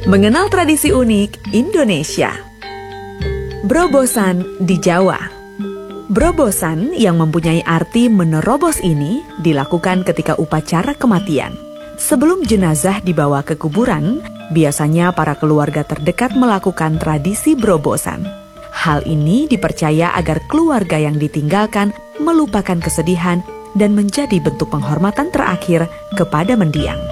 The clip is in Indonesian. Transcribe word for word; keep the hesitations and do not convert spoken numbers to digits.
Mengenal tradisi unik Indonesia. Berobosan di Jawa. Berobosan yang mempunyai arti menerobos ini dilakukan ketika upacara kematian. Sebelum jenazah dibawa ke kuburan, biasanya para keluarga terdekat melakukan tradisi berobosan. Hal ini dipercaya agar keluarga yang ditinggalkan melupakan kesedihan dan menjadi bentuk penghormatan terakhir kepada mendiang.